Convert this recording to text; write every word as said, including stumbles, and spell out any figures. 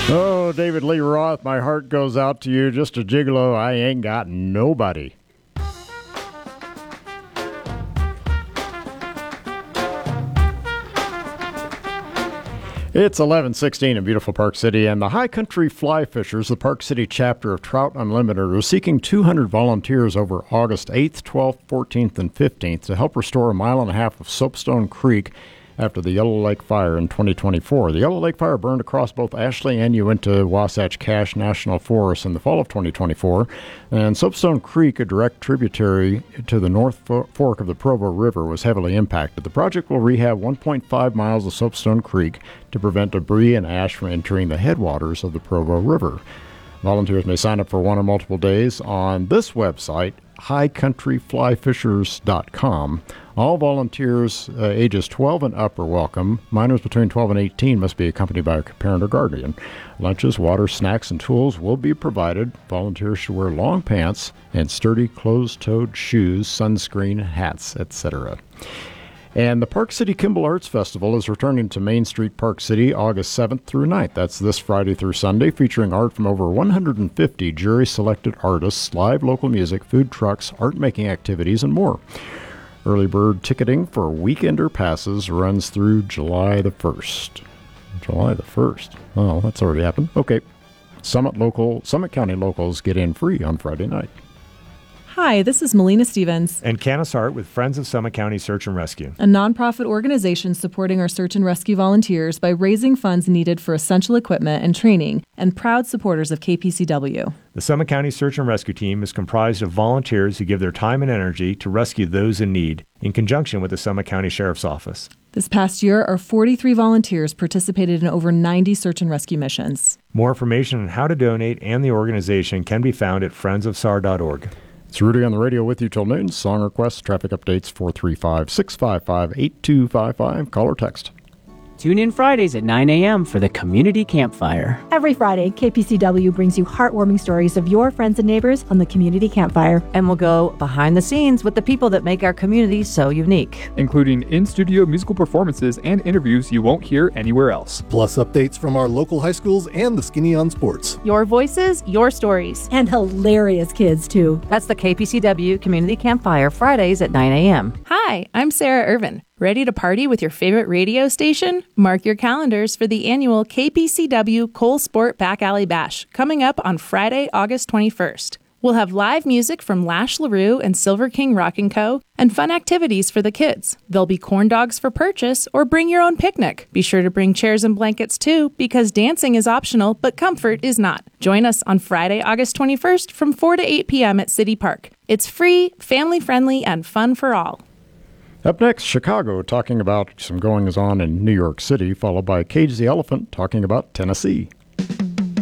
Oh, David Lee Roth, my heart goes out to you. Just a gigolo, I ain't got nobody. It's eleven sixteen in beautiful Park City, and the High Country Fly Fishers, the Park City chapter of Trout Unlimited, are seeking two hundred volunteers over August eighth, twelfth, fourteenth, and fifteenth to help restore a mile and a half of Soapstone Creek after the Yellow Lake Fire in twenty twenty-four. The Yellow Lake Fire burned across both Ashley and Uinta Wasatch Cache National Forest in the fall of twenty twenty-four, and Soapstone Creek, a direct tributary to the North Fork of the Provo River, was heavily impacted. The project will rehab one point five miles of Soapstone Creek to prevent debris and ash from entering the headwaters of the Provo River. Volunteers may sign up for one or multiple days on this website, high country fly fishers dot com. All volunteers uh, ages twelve and up are welcome. Minors between twelve and eighteen must be accompanied by a parent or guardian. Lunches, water, snacks, and tools will be provided. Volunteers should wear long pants and sturdy closed-toed shoes, sunscreen, hats, et cetera. And the Park City Kimball Arts Festival is returning to Main Street, Park City, August seventh through ninth. That's this Friday through Sunday, featuring art from over one hundred fifty jury-selected artists, live local music, food trucks, art-making activities, and more. Early bird ticketing for weekender passes runs through July the first. July the first. Oh, that's already happened. Okay. Summit local, Summit County locals get in free on Friday night. Hi, this is Melina Stevens. And Canis Hart with Friends of Summit County Search and Rescue, a nonprofit organization supporting our search and rescue volunteers by raising funds needed for essential equipment and training, and proud supporters of K P C W. The Summit County Search and Rescue Team is comprised of volunteers who give their time and energy to rescue those in need, in conjunction with the Summit County Sheriff's Office. This past year, our forty-three volunteers participated in over ninety search and rescue missions. More information on how to donate and the organization can be found at friends of S A R dot org. It's Rudy on the radio with you till noon. Song requests, traffic updates, four three five, six five five, eight two five five. Call or text. Tune in Fridays at nine a.m. for the Community Campfire. Every Friday, K P C W brings you heartwarming stories of your friends and neighbors on the Community Campfire. And we'll go behind the scenes with the people that make our community so unique, including in-studio musical performances and interviews you won't hear anywhere else. Plus updates from our local high schools and the Skinny on Sports. Your voices, your stories. And hilarious kids, too. That's the K P C W Community Campfire, Fridays at nine a.m. Hi, I'm Sarah Irvin. Ready to party with your favorite radio station? Mark your calendars for the annual K P C W Cole Sport Back Alley Bash, coming up on Friday, August twenty-first. We'll have live music from Lash LaRue and Silver King Rock and Co., and fun activities for the kids. There'll be corn dogs for purchase, or bring your own picnic. Be sure to bring chairs and blankets too, because dancing is optional, but comfort is not. Join us on Friday, August twenty-first from four to eight p.m. at City Park. It's free, family-friendly, and fun for all. Up next, Chicago talking about some goings-on in New York City, followed by Cage the Elephant talking about Tennessee.